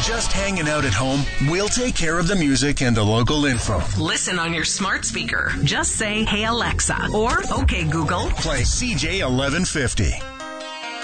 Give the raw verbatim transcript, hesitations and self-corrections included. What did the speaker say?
just hanging out at home? We'll take care of the music and the local info. Listen on your smart speaker. Just say, "Hey Alexa," or "Okay Google, play C J eleven fifty."